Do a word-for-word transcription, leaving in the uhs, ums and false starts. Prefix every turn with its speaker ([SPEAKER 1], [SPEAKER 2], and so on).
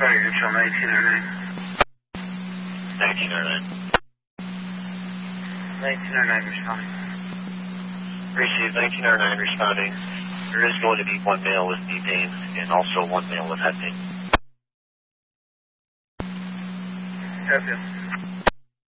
[SPEAKER 1] Sorry, Neutral nineteen oh nine.
[SPEAKER 2] nineteen oh nine.
[SPEAKER 1] nineteen oh nine responding.
[SPEAKER 2] Received nineteen oh nine responding. There is going to be one male with knee pain and also one male with head pain.
[SPEAKER 1] Copy.